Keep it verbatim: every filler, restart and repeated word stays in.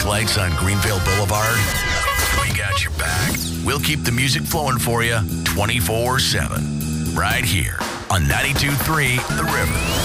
traffic lights on Greenville Boulevard? We got your back. We'll keep the music flowing for you twenty-four seven. Right here on ninety-two point three The River.